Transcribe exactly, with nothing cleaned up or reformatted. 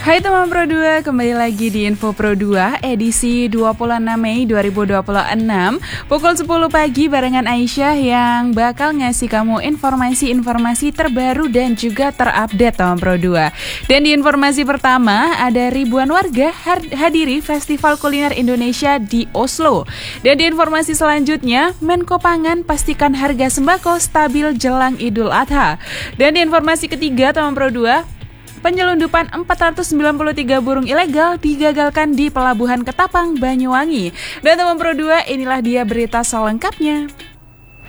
Hai teman Pro dua, kembali lagi di Info Pro dua edisi dua puluh enam Mei dua ribu dua puluh enam pukul sepuluh pagi barengan Aisyah yang bakal ngasih kamu informasi-informasi terbaru dan juga terupdate teman Pro dua. Dan di informasi pertama ada ribuan warga hadiri Festival Kuliner Indonesia di Oslo. Dan di informasi selanjutnya Menko Pangan pastikan harga sembako stabil jelang Idul Adha. Dan di informasi ketiga teman Pro dua, penyelundupan empat ratus sembilan puluh tiga burung ilegal digagalkan di Pelabuhan Ketapang, Banyuwangi. Dan teman Pro dua, inilah dia berita selengkapnya.